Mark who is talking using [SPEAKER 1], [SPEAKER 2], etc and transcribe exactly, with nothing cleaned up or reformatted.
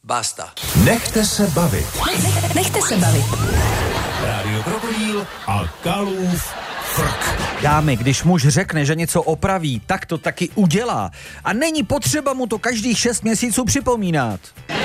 [SPEAKER 1] Basta.
[SPEAKER 2] Nechte se bavit.
[SPEAKER 3] Nech, nechte se bavit.
[SPEAKER 2] Rádio Krokodýl a Kalův frk.
[SPEAKER 4] Dámy, když muž řekne, že něco opraví, tak to taky udělá. A není potřeba mu to každých šest měsíců připomínat.